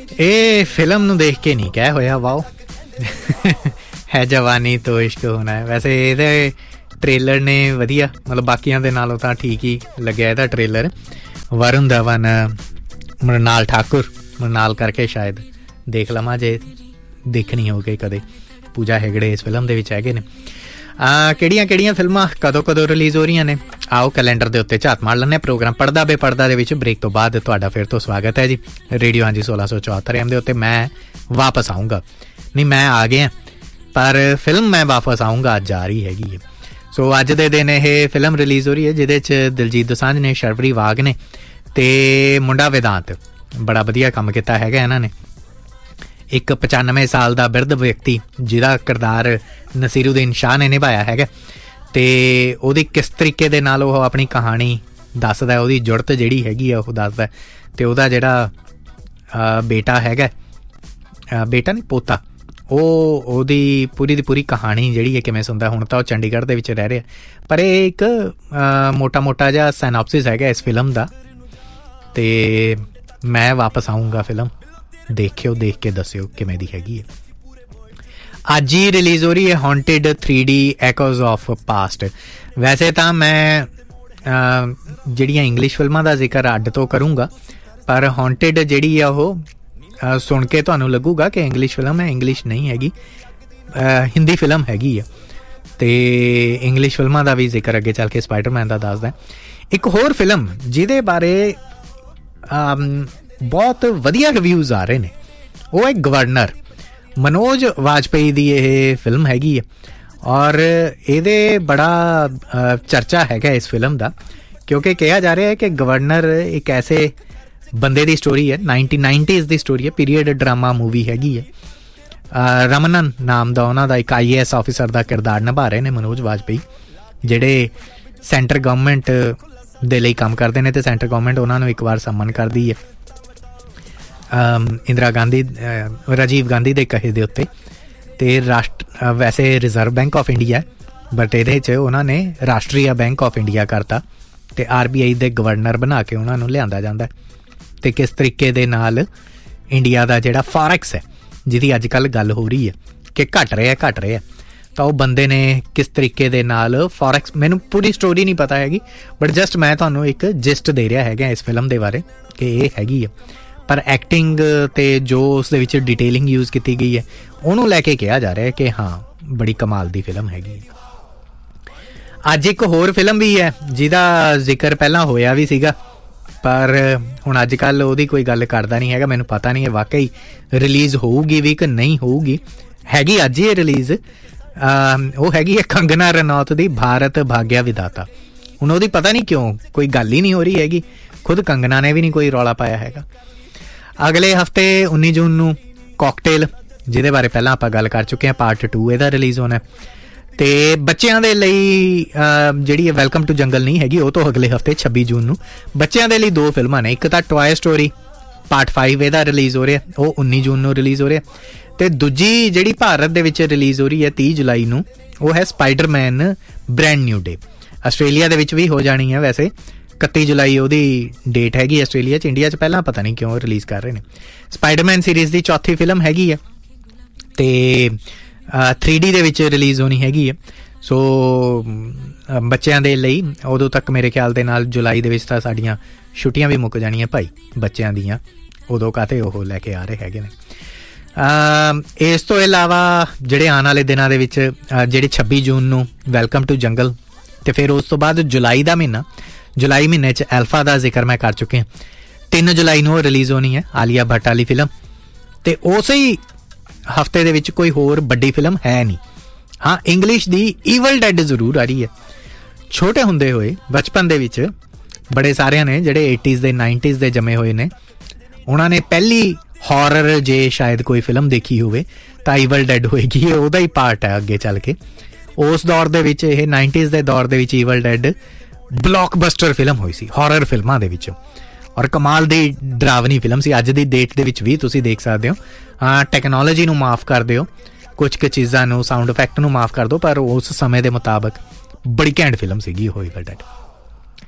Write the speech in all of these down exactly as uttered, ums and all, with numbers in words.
ਇਹ ਫਿਲਮ ਨੂੰ ਦੇਖ ਕੇ ਨਹੀਂ ਕਹਿ ਹੋਇਆ ਵਾਓ ਹੈ ਜਵਾਨੀ ਤੋਂ ਇਸ਼ਕ ਹੋਣਾ ਹੈ। ਵੈਸੇ ਇਹਦੇ ਟ੍ਰੇਲਰ ਨੇ ਵਧੀਆ, ਮਤਲਬ ਬਾਕੀਆਂ ਦੇ ਨਾਲੋਂ ਤਾਂ ਠੀਕ ਹੀ ਲੱਗਿਆ ਇਹਦਾ ਟ੍ਰੇਲਰ। ਵਰੁਣ ਧਵਨ, ਮ੍ਰਿਣਾਲ ਠਾਕੁਰ, ਮ੍ਰਿਣਾਲ ਕਰਕੇ ਸ਼ਾਇਦ ਦੇਖ ਲਵਾਂ ਜੇ ਦੇਖਣੀ ਹੋ ਕੇ ਕਦੇ। ਪੂਜਾ ਹੈਗੜੇ ਇਸ ਫਿਲਮ ਦੇ ਵਿੱਚ ਹੈਗੇ ਨੇ। ਕਿਹੜੀਆਂ ਕਿਹੜੀਆਂ ਫਿਲਮਾਂ ਕਦੋਂ ਕਦੋਂ ਰਿਲੀਜ਼ ਹੋ ਰਹੀਆਂ ਨੇ, ਆਓ ਕੈਲੰਡਰ ਦੇ ਉੱਤੇ ਝਾਤ ਮਾਰ ਲੈਂਦੇ ਹਾਂ। ਪ੍ਰੋਗਰਾਮ ਪੜਦਾ ਬੇ ਪੜਦਾ ਦੇ ਵਿੱਚ ਬ੍ਰੇਕ ਤੋਂ ਬਾਅਦ ਤੁਹਾਡਾ ਫਿਰ ਤੋਂ ਸਵਾਗਤ ਹੈ ਜੀ ਰੇਡੀਓ ਹਾਂਜੀ ਸੋਲਾਂ ਸੌ ਚੁਹੱਤਰ ਐਮ ਦੇ ਉੱਤੇ। ਮੈਂ ਵਾਪਸ ਆਊਂਗਾ, ਨਹੀਂ ਮੈਂ ਆ ਗਿਆ, ਪਰ ਫਿਲਮ ਮੈਂ ਵਾਪਸ ਆਊਂਗਾ ਅੱਜ ਆ ਰਹੀ ਹੈਗੀ ਹੈ। ਸੋ ਅੱਜ ਦੇ ਦਿਨ ਇਹ ਫਿਲਮ ਰਿਲੀਜ਼ ਹੋ ਰਹੀ ਹੈ ਜਿਹਦੇ 'ਚ ਦਿਲਜੀਤ ਦੋਸਾਂਝ ਨੇ, ਸ਼ਰਵਰੀ ਵਾਗ ਨੇ ਤੇ ਮੁੰਡਾ ਵੇਦਾਂਤ। ਬੜਾ ਵਧੀਆ ਕੰਮ ਕੀਤਾ ਹੈਗਾ ਇਹਨਾਂ ਨੇ। ਇੱਕ ਪਚਾਨਵੇਂ ਸਾਲ ਦਾ ਬਿਰਧ ਵਿਅਕਤੀ ਜਿਹਦਾ ਕਿਰਦਾਰ ਨਸੀਰੁਦੀਨ ਸ਼ਾਹ ਨੇ ਨਿਭਾਇਆ ਹੈਗਾ, ਤੇ ਉਹਦੀ ਕਿਸ ਤਰੀਕੇ ਦੇ ਨਾਲ ਉਹ ਆਪਣੀ ਕਹਾਣੀ ਦੱਸਦਾ, ਉਹਦੀ ਜੁੜਤ ਜਿਹੜੀ ਹੈਗੀ ਆ ਉਹ ਦੱਸਦਾ। ਤੇ ਉਹਦਾ ਜਿਹੜਾ ਬੇਟਾ ਹੈਗਾ, ਬੇਟਾ ਨਹੀਂ ਪੋਤਾ, ਉਹ ਉਹਦੀ ਪੂਰੀ ਦੀ ਪੂਰੀ ਕਹਾਣੀ ਜਿਹੜੀ ਹੈ ਕਿਵੇਂ ਸੁਣਦਾ। ਹੁਣ ਤਾਂ ਉਹ ਚੰਡੀਗੜ੍ਹ ਦੇ ਵਿੱਚ ਰਹਿ ਰਿਹਾ, ਪਰ ਇਹ ਇੱਕ ਮੋਟਾ ਮੋਟਾ ਜਿਹਾ ਸਾਇਨੋਪਸਿਸ ਹੈਗਾ ਇਸ ਫਿਲਮ ਦਾ। ਤੇ ਮੈਂ ਵਾਪਸ ਆਊਂਗਾ ਫਿਲਮ ਦੇਖਿਓ, ਦੇਖ ਕੇ ਦੱਸਿਓ ਕਿਵੇਂ ਦੀ ਹੈਗੀ ਹੈ। ਅੱਜ ਹੀ ਰਿਲੀਜ਼ ਹੋ ਰਹੀ ਹੈ ਹੌਂਟਿਡ ਥ੍ਰੀ ਡੀ ਐਕੋਜ਼ ਆਫ ਪਾਸਟ। ਵੈਸੇ ਤਾਂ ਮੈਂ ਜਿਹੜੀਆਂ ਇੰਗਲਿਸ਼ ਫਿਲਮਾਂ ਦਾ ਜ਼ਿਕਰ ਅੱਡ ਤੋਂ ਕਰੂੰਗਾ, ਪਰ ਹੌਂਟਿਡ ਜਿਹੜੀ ਆ ਉਹ ਸੁਣ ਕੇ ਤੁਹਾਨੂੰ ਲੱਗੂਗਾ ਕਿ ਇੰਗਲਿਸ਼ ਫਿਲਮ ਹੈ। ਇੰਗਲਿਸ਼ ਨਹੀਂ ਹੈਗੀ, ਹਿੰਦੀ ਫਿਲਮ ਹੈਗੀ ਆ। ਤੇ ਇੰਗਲਿਸ਼ ਫਿਲਮਾਂ ਦਾ ਵੀ ਜ਼ਿਕਰ ਅੱਗੇ ਚੱਲ ਕੇ ਸਪਾਈਡਰਮੈਨ ਦਾ ਦੱਸਦਾ। ਇੱਕ ਹੋਰ ਫਿਲਮ ਜਿਹਦੇ ਬਾਰੇ ਬਹੁਤ ਵਧੀਆ ਰਿਵਿਊਜ਼ ਆ ਰਹੇ ਨੇ, ਉਹ ਹੈ ਗਵਰਨਰ। ਮਨੋਜ ਵਾਜਪੇਈ ਦੀ ਇਹ ਫਿਲਮ ਹੈਗੀ ਹੈ, ਔਰ ਇਹਦੇ ਬੜਾ ਚਰਚਾ ਹੈਗਾ ਇਸ ਫਿਲਮ ਦਾ, ਕਿਉਂਕਿ ਕਿਹਾ ਜਾ ਰਿਹਾ ਹੈ ਕਿ ਗਵਰਨਰ ਇੱਕ ਐਸੇ ਬੰਦੇ ਦੀ ਸਟੋਰੀ ਹੈ, ਨਾਈਨਟੀਨ ਨਾਈਨਟੀਜ਼ ਦੀ ਸਟੋਰੀ ਹੈ, ਪੀਰੀਅਡ ਡਰਾਮਾ ਮੂਵੀ ਹੈਗੀ ਹੈ। ਰਮਨਨ ਨਾਮ ਦਾ ਉਹਨਾਂ ਦਾ ਇੱਕ ਆਈ ਏ ਐਸ ਆਫਿਸਰ ਦਾ ਕਿਰਦਾਰ ਨਿਭਾ ਰਹੇ ਨੇ ਮਨੋਜ ਵਾਜਪੇਈ, ਜਿਹੜੇ ਸੈਂਟਰ ਗਵਰਨਮੈਂਟ ਦੇ ਲਈ ਕੰਮ ਕਰਦੇ ਨੇ, ਤੇ ਸੈਂਟਰ ਗਵਰਨਮੈਂਟ ਉਹਨਾਂ ਨੂੰ ਇੱਕ ਵਾਰ ਸੰਮਨ ਕਰਦੀ ਹੈ ਇੰਦਰਾ ਗਾਂਧੀ, ਰਾਜੀਵ ਗਾਂਧੀ ਦੇ ਕਹੇ ਦੇ ਉੱਤੇ। ਤੇ ਰਾਸ਼ਟਰ ਵੈਸੇ reserve bank of India, but ਇਹਦੇ 'ਚ ਉਹਨਾਂ ਨੇ ਰਾਸ਼ਟਰੀਆ ਬੈਂਕ ਆਫ ਇੰਡੀਆ ਕਰਤਾ, ਤੇ ਆਰ ਬੀ ਆਈ ਦੇ ਗਵਰਨਰ ਬਣਾ ਕੇ ਉਹਨਾਂ ਨੂੰ ਲਿਆਂਦਾ ਜਾਂਦਾ। ਤੇ ਕਿਸ ਤਰੀਕੇ ਦੇ ਨਾਲ ਇੰਡੀਆ ਦਾ ਜਿਹੜਾ ਫੋਰੈਕਸ ਹੈ, ਜਿਹਦੀ ਅੱਜ ਕੱਲ੍ਹ ਗੱਲ ਹੋ ਰਹੀ ਹੈ ਕਿ ਘਟ ਰਿਹਾ ਘਟ ਰਿਹਾ, ਤਾਂ ਉਹ ਬੰਦੇ ਨੇ ਕਿਸ ਤਰੀਕੇ ਦੇ ਨਾਲ ਫੋਰੈਕਸ, ਮੈਨੂੰ ਪੂਰੀ ਸਟੋਰੀ ਨਹੀਂ ਪਤਾ ਹੈਗੀ, ਬਟ ਜਸਟ ਮੈਂ ਤੁਹਾਨੂੰ ਇੱਕ ਜਿਸਟ ਦੇ ਰਿਹਾ ਹੈਗਾ ਇਸ ਫਿਲਮ ਦੇ ਬਾਰੇ ਕਿ ਇਹ ਹੈਗੀ ਹੈ। ਪਰ ਐਕਟਿੰਗ ਤੇ ਜੋ ਉਸ ਦੇ ਵਿੱਚ ਡਿਟੇਲਿੰਗ ਯੂਜ਼ ਕੀਤੀ ਗਈ ਹੈ, ਉਹਨੂੰ ਲੈ ਕੇ ਕਿਹਾ ਜਾ ਰਿਹਾ ਕਿ ਹਾਂ ਬੜੀ ਕਮਾਲ ਦੀ ਫਿਲਮ ਹੈਗੀ ਹੈ। ਅੱਜ ਇੱਕ ਹੋਰ ਫਿਲਮ ਵੀ ਹੈ ਜਿਹਦਾ ਜ਼ਿਕਰ ਪਹਿਲਾਂ ਹੋਇਆ ਵੀ ਸੀਗਾ, ਪਰ ਹੁਣ ਅੱਜ ਕੱਲ੍ਹ ਉਹਦੀ ਕੋਈ ਗੱਲ ਕਰਦਾ ਨਹੀਂ ਹੈਗਾ। ਮੈਨੂੰ ਪਤਾ ਨਹੀਂ ਹੈ ਵਾਕਈ ਰਿਲੀਜ਼ ਹੋਊਗੀ ਵੀ ਕਿ ਨਹੀਂ ਹੋਊਗੀ। ਹੈਗੀ ਅੱਜ ਹੀ ਰਿਲੀਜ਼, ਉਹ ਹੈਗੀ ਹੈ ਕੰਗਨਾ ਰਣੌਤ ਦੀ ਭਾਰਤ ਭਾਗਿਆ ਵਿਧਾਤਾ। ਹੁਣ ਉਹਦੀ ਪਤਾ ਨਹੀਂ ਕਿਉਂ ਕੋਈ ਗੱਲ ਹੀ ਨਹੀਂ ਹੋ ਰਹੀ ਹੈਗੀ, ਖੁਦ ਕੰਗਨਾ ਨੇ ਵੀ ਨਹੀਂ ਕੋਈ ਰੌਲਾ ਪਾਇਆ ਹੈਗਾ। ਅਗਲੇ ਹਫ਼ਤੇ ਉੱਨੀ ਜੂਨ ਨੂੰ ਕੌਕਟੇਲ, ਜਿਹਦੇ ਬਾਰੇ ਪਹਿਲਾਂ ਆਪਾਂ ਗੱਲ ਕਰ ਚੁੱਕੇ ਹਾਂ, ਪਾਰਟ ਟੂ ਇਹਦਾ ਰਿਲੀਜ਼ ਹੋਣਾ। ਤੇ ਬੱਚਿਆਂ ਦੇ ਲਈ ਜਿਹੜੀ ਹੈ ਵੈਲਕਮ ਟੂ ਜੰਗਲ ਨਹੀਂ ਹੈਗੀ, ਉਹ ਤੋਂ ਅਗਲੇ ਹਫ਼ਤੇ ਛੱਬੀ ਜੂਨ ਨੂੰ ਬੱਚਿਆਂ ਦੇ ਲਈ ਦੋ ਫਿਲਮਾਂ ਨੇ। ਇੱਕ ਤਾਂ ਟੋਏ ਸਟੋਰੀ ਪਾਰਟ ਫਾਈਵ ਇਹਦਾ ਰਿਲੀਜ਼ ਹੋ ਰਿਹਾ, ਉਹ ਉੱਨੀ ਜੂਨ ਨੂੰ ਰਿਲੀਜ਼ ਹੋ ਰਿਹਾ। ਤੇ ਦੂਜੀ ਜਿਹੜੀ ਭਾਰਤ ਦੇ ਵਿੱਚ ਰਿਲੀਜ਼ ਹੋ ਰਹੀ ਹੈ ਤੀਹ ਜੁਲਾਈ ਨੂੰ, ਉਹ ਹੈ Spider-Man brand new day. Australia ਦੇ ਵਿੱਚ ਵੀ ਹੋ ਜਾਣੀ ਹੈ ਵੈਸੇ, ਇਕੱਤੀ ਜੁਲਾਈ ਉਹਦੀ ਡੇਟ ਹੈਗੀ ਆਸਟ੍ਰੇਲੀਆ 'ਚ। ਇੰਡੀਆ 'ਚ ਪਹਿਲਾਂ ਪਤਾ ਨਹੀਂ ਕਿਉਂ ਰਿਲੀਜ਼ ਕਰ ਰਹੇ ਨੇ। ਸਪਾਈਡਰਮੈਨ ਸੀਰੀਜ਼ ਦੀ ਚੌਥੀ ਫਿਲਮ ਹੈਗੀ ਹੈ, ਤੇ ਥ੍ਰੀ ਡੀ ਦੇ ਵਿੱਚ ਰਿਲੀਜ਼ ਹੋਣੀ ਹੈਗੀ ਹੈ। ਸੋ ਬੱਚਿਆਂ ਦੇ ਲਈ ਉਦੋਂ ਤੱਕ ਮੇਰੇ ਖਿਆਲ ਦੇ ਨਾਲ ਜੁਲਾਈ ਦੇ ਵਿੱਚ ਤਾਂ ਸਾਡੀਆਂ ਛੁੱਟੀਆਂ ਵੀ ਮੁੱਕ ਜਾਣੀਆਂ ਭਾਈ ਬੱਚਿਆਂ ਦੀਆਂ, ਉਦੋਂ ਕਾਹਤੇ ਉਹ ਲੈ ਕੇ ਆ ਰਹੇ ਹੈਗੇ ਨੇ। ਇਸ ਤੋਂ ਇਲਾਵਾ ਜਿਹੜੇ ਆਉਣ ਵਾਲੇ ਦਿਨਾਂ ਦੇ ਵਿੱਚ, ਜਿਹੜੇ ਛੱਬੀ ਜੂਨ ਨੂੰ ਵੈਲਕਮ ਟੂ ਜੰਗਲ, ਤੇ ਫਿਰ ਉਸ ਤੋਂ ਬਾਅਦ ਜੁਲਾਈ ਦਾ ਮਹੀਨਾ, ਜੁਲਾਈ ਮਹੀਨੇ 'ਚ ਐਲਫਾ ਦਾ ਜ਼ਿਕਰ ਮੈਂ ਕਰ ਚੁੱਕੇ ਹਾਂ। ਤਿੰਨ ਜੁਲਾਈ ਨੂੰ ਉਹ ਰਿਲੀਜ਼ ਹੋਣੀ ਹੈ, ਆਲੀਆ ਭੱਟ ਵਾਲੀ ਫਿਲਮ। ਤੇ ਉਸੇ ਹੀ ਹਫ਼ਤੇ ਦੇ ਵਿੱਚ ਕੋਈ ਹੋਰ ਵੱਡੀ ਫਿਲਮ ਹੈ ਨਹੀਂ। ਹਾਂ, ਇੰਗਲਿਸ਼ ਦੀ ਈਵਲ ਡੈਡ ਜ਼ਰੂਰ ਆ ਰਹੀ ਹੈ। ਛੋਟੇ ਹੁੰਦੇ ਹੋਏ ਬਚਪਨ ਦੇ ਵਿੱਚ ਬੜੇ ਸਾਰਿਆਂ ਨੇ ਜਿਹੜੇ ਏਟੀਜ਼ ਦੇ ਨਾਈਨਟੀਜ਼ ਦੇ ਜੰਮੇ ਹੋਏ ਨੇ, ਉਹਨਾਂ ਨੇ ਪਹਿਲੀ ਹੌਰਰ ਜੇ ਸ਼ਾਇਦ ਕੋਈ ਫਿਲਮ ਦੇਖੀ ਹੋਵੇ ਤਾਂ ਈਵਲ ਡੈਡ ਹੋਏਗੀ, ਉਹਦਾ ਹੀ ਪਾਰਟ ਹੈ ਅੱਗੇ ਚੱਲ ਕੇ। ਉਸ ਦੌਰ ਦੇ ਵਿੱਚ, ਇਹ ਨਾਈਨਟੀਜ਼ ਦੇ ਦੌਰ ਦੇ ਵਿੱਚ ਈਵਲ ਡੈਡ ਬਲੌਕਬਸਟਰ ਫਿਲਮ ਹੋਈ ਸੀ ਹੌਰਰ ਫਿਲਮਾਂ ਦੇ ਵਿੱਚ, ਔਰ ਕਮਾਲ ਦੀ ਡਰਾਵਨੀ ਫਿਲਮ ਸੀ। ਅੱਜ ਦੀ ਡੇਟ ਦੇ ਵਿੱਚ ਵੀ ਤੁਸੀਂ ਦੇਖ ਸਕਦੇ ਹੋ। ਹਾਂ, ਟੈਕਨੋਲੋਜੀ ਨੂੰ ਮਾਫ ਕਰ ਦਿਓ, ਕੁਝ ਕੁ ਚੀਜ਼ਾਂ ਨੂੰ, ਸਾਊਂਡ ਇਫੈਕਟ ਨੂੰ ਮਾਫ ਕਰ ਦਿਓ, ਪਰ ਉਸ ਸਮੇਂ ਦੇ ਮੁਤਾਬਕ ਬੜੀ ਘੈਂਟ ਫਿਲਮ ਸੀਗੀ ਉਹ ਈਵਲ ਡੈਡ।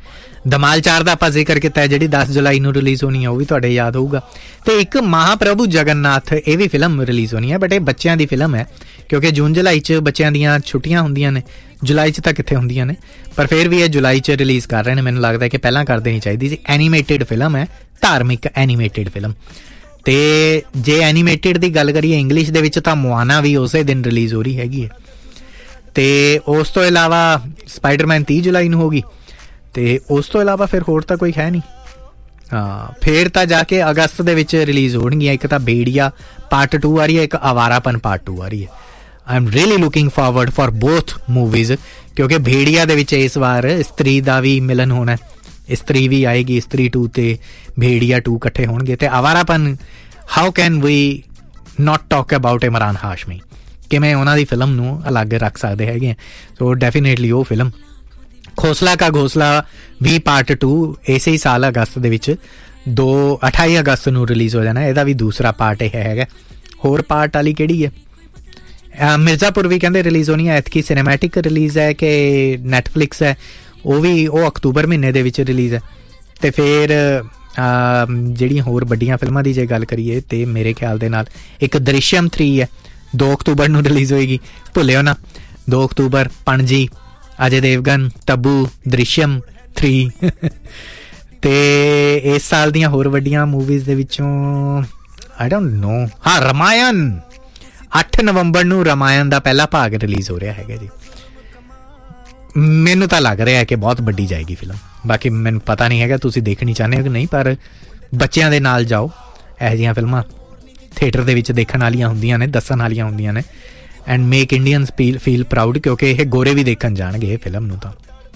ਧਮਾਲ ਚਾਰ ਦਾ ਆਪਾਂ ਜ਼ਿਕਰ ਕੀਤਾ ਜਿਹੜੀ ਦਸ ਜੁਲਾਈ ਨੂੰ ਰਿਲੀਜ਼ ਹੋਣੀ ਹੈ, ਉਹ ਵੀ ਤੁਹਾਡੇ ਯਾਦ ਹੋਊਗਾ। ਤੇ ਇੱਕ ਮਹਾਪ੍ਰਭੂ ਜਗਨਨਾਥ, ਇਹ ਵੀ ਫਿਲਮ ਰਿਲੀਜ਼ ਹੋਣੀ ਹੈ, ਬਟ ਇਹ ਬੱਚਿਆਂ ਦੀ ਫਿਲਮ ਹੈ ਕਿਉਂਕਿ ਜੂਨ ਜੁਲਾਈ 'ਚ ਬੱਚਿਆਂ ਦੀਆਂ ਛੁੱਟੀਆਂ ਹੁੰਦੀਆਂ ਨੇ, ਜੁਲਾਈ 'ਚ ਤਾਂ ਕਿੱਥੇ ਹੁੰਦੀਆਂ ਨੇ, ਪਰ ਫਿਰ ਵੀ ਇਹ ਜੁਲਾਈ 'ਚ ਰਿਲੀਜ਼ ਕਰ ਰਹੇ ਨੇ। ਮੈਨੂੰ ਲੱਗਦਾ ਕਿ ਪਹਿਲਾਂ ਕਰ ਦੇਣੀ ਚਾਹੀਦੀ ਸੀ। ਐਨੀਮੇਟਿਡ ਫਿਲਮ ਹੈ, ਧਾਰਮਿਕ ਐਨੀਮੇਟਿਡ ਫਿਲਮ। ਤੇ ਜੇ ਐਨੀਮੇਟਿਡ ਦੀ ਗੱਲ ਕਰੀਏ ਇੰਗਲਿਸ਼ ਦੇ ਵਿੱਚ ਤਾਂ ਮੁਆਨਾ ਵੀ ਉਸੇ ਦਿਨ ਰਿਲੀਜ਼ ਹੋ ਰਹੀ ਹੈਗੀ ਹੈ। ਤੇ ਉਸ ਤੋਂ ਇਲਾਵਾ ਸਪਾਈਡਰਮੈਨ ਤੀਹ ਜੁਲਾਈ ਨੂੰ ਹੋਗੀ। ਤੇ ਉਸ ਤੋਂ ਇਲਾਵਾ ਫਿਰ ਹੋਰ ਤਾਂ ਕੋਈ ਹੈ ਨਹੀਂ। ਹਾਂ, ਫਿਰ ਤਾਂ ਜਾ ਕੇ ਅਗਸਤ ਦੇ ਵਿੱਚ ਰਿਲੀਜ਼ ਹੋਣਗੀਆਂ। ਇੱਕ ਤਾਂ ਭੇੜੀਆ ਪਾਰਟ ਟੂ ਆ ਰਹੀ ਹੈ, ਇੱਕ ਅਵਾਰਾਪਨ ਪਾਰਟ ਟੂ ਆ ਰਹੀ ਹੈ। I am really looking forward for both movies ਕਿਉਂਕਿ ਭੇੜੀਆ ਦੇ ਵਿੱਚ ਇਸ ਵਾਰ ਇਸਤਰੀ ਦਾ ਵੀ ਮਿਲਨ ਹੋਣਾ, ਇਸਤਰੀ ਵੀ ਆਏਗੀ, ਇਸਤਰੀ ਟੂ ਤੇ ਭੇੜੀਆ ਟੂ ਇਕੱਠੇ ਹੋਣਗੇ। ਤੇ ਅਵਾਰਾਪਨ, how can we not talk about Imran Hashmi, ਕਿਵੇਂ ਉਹਨਾਂ ਦੀ ਫਿਲਮ ਨੂੰ ਅਲੱਗ ਰੱਖ ਸਕਦੇ ਹੈਗੇ ਆ। ਸੋ ਡੈਫੀਨੇਟਲੀ ਉਹ ਫਿਲਮ। ਖੋਸਲਾ ਕਾ ਘੋਸਲਾ ਵੀ ਪਾਰਟ ਟੂ ਇਸੇ ਹੀ ਸਾਲ ਅਗਸਤ ਦੇ ਵਿੱਚ ਦੋ ਅਠਾਈ ਅਗਸਤ ਨੂੰ ਰਿਲੀਜ਼ ਹੋ ਜਾਣਾ। ਇਹਦਾ ਵੀ ਦੂਸਰਾ ਪਾਰਟ ਇਹ ਹੈਗਾ। ਹੋਰ ਪਾਰਟ ਵਾਲੀ ਕਿਹੜੀ ਹੈ? ਮਿਰਜ਼ਾਪੁਰ ਵੀ ਕਹਿੰਦੇ ਰਿਲੀਜ਼ ਹੋਣੀ ਹੈ। ਐਤਕੀ ਸਿਨੇਮੈਟਿਕ ਰਿਲੀਜ਼ ਹੈ ਕਿ ਨੈਟਫਲਿਕਸ ਹੈ, ਉਹ ਵੀ ਉਹ ਅਕਤੂਬਰ ਮਹੀਨੇ ਦੇ ਵਿੱਚ ਰਿਲੀਜ਼ ਹੈ। ਤੇ ਫਿਰ ਜਿਹੜੀਆਂ ਹੋਰ ਵੱਡੀਆਂ ਫਿਲਮਾਂ ਦੀ ਜੇ ਗੱਲ ਕਰੀਏ ਤੇ ਮੇਰੇ ਖਿਆਲ ਦੇ ਨਾਲ ਇੱਕ ਦ੍ਰਿਸ਼ਯਮ ਥ੍ਰੀ ਹੈ, ਦੋ ਅਕਤੂਬਰ ਨੂੰ ਰਿਲੀਜ਼ ਹੋਏਗੀ, ਭੁੱਲਿਓ ਨਾ। ਦੋ ਅਕਤੂਬਰ ਪਣਜੀ, ਅਜੇ ਦੇਵਗਨ, ਤਬੂ, ਦ੍ਰਿਸ਼ਯਮ ਥ੍ਰੀ। ਤੇ ਇਸ ਸਾਲ ਦੀਆਂ ਹੋਰ ਵੱਡੀਆਂ ਮੂਵੀਜ਼ ਦੇ ਵਿੱਚੋਂ ਆਈ ਡੋਂਟ ਨੋ, ਹਾਂ ਰਮਾਇਣ, ਅੱਠ ਨਵੰਬਰ ਨੂੰ ਰਮਾਇਣ ਦਾ ਪਹਿਲਾ ਭਾਗ ਰਿਲੀਜ਼ ਹੋ ਰਿਹਾ ਹੈਗਾ ਜੀ। ਮੈਨੂੰ ਤਾਂ ਲੱਗ ਰਿਹਾ ਕਿ ਬਹੁਤ ਵੱਡੀ ਜਾਏਗੀ ਫਿਲਮ। ਬਾਕੀ ਮੈਨੂੰ ਪਤਾ ਨਹੀਂ ਹੈਗਾ ਤੁਸੀਂ ਦੇਖਣੀ ਚਾਹੁੰਦੇ ਹੋ ਕਿ ਨਹੀਂ, ਪਰ ਬੱਚਿਆਂ ਦੇ ਨਾਲ ਜਾਓ। ਇਹੋ ਜਿਹੀਆਂ ਫਿਲਮਾਂ ਥੀਏਟਰ ਦੇ ਵਿੱਚ ਦੇਖਣ ਵਾਲੀਆਂ ਹੁੰਦੀਆਂ ਨੇ, ਦੱਸਣ ਵਾਲੀਆਂ ਹੁੰਦੀਆਂ ਨੇ। And make Indians feel feel proud ਕਿਉਂਕਿ ਇਹ ਗੋਰੇ ਵੀ ਦੇਖਣ ਜਾਣਗੇ ਇਹ ਫਿਲਮ ਨੂੰ ਤਾਂ।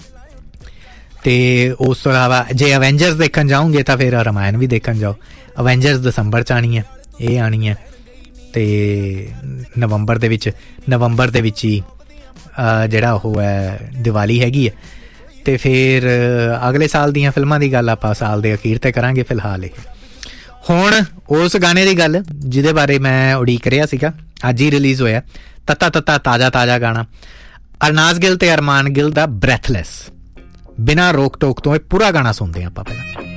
ਤੇ ਉਸ ਤੋਂ ਇਲਾਵਾ ਜੇ ਅਵੈਂਜਰਸ ਦੇਖਣ ਜਾਓਗੇ ਤਾਂ ਫਿਰ ਰਮਾਇਣ ਵੀ ਦੇਖਣ ਜਾਓ। ਅਵੈਂਜਰਸ ਦਸੰਬਰ 'ਚ ਆਉਣੀ ਹੈ, ਇਹ ਆਉਣੀ ਹੈ। ਤੇ ਨਵੰਬਰ ਦੇ ਵਿੱਚ ਨਵੰਬਰ ਦੇ ਵਿੱਚ ਹੀ ਜਿਹੜਾ ਉਹ ਹੈ ਦੀਵਾਲੀ ਹੈਗੀ ਹੈ। ਤੇ ਫਿਰ ਅਗਲੇ ਸਾਲ ਦੀਆਂ ਫਿਲਮਾਂ ਦੀ ਗੱਲ ਆਪਾਂ ਸਾਲ ਦੇ ਅਖੀਰ ਤੇ ਕਰਾਂਗੇ। ਫਿਲਹਾਲ ਇਹ ਹੁਣ ਉਸ ਗਾਣੇ ਦੀ ਗੱਲ ਜਿਹਦੇ ਬਾਰੇ ਮੈਂ ਉਡੀਕ ਰਿਹਾ ਸੀਗਾ, ਅੱਜ ਹੀ ਰਿਲੀਜ਼ ਹੋਇਆ, ਤੱਤਾ ਤੱਤਾ ਤਾਜ਼ਾ ਤਾਜ਼ਾ ਗਾਣਾ ਅਰਨਾਜ਼ ਗਿੱਲ ਤੇ ਅਰਮਾਨ ਗਿੱਲ ਦਾ ਬ੍ਰੈਥਲੈਸ। ਬਿਨਾਂ ਰੋਕ ਟੋਕ ਤੋਂ ਇਹ ਪੂਰਾ ਗਾਣਾ ਸੁਣਦੇ ਹਾਂ ਆਪਾਂ ਪਹਿਲਾਂ।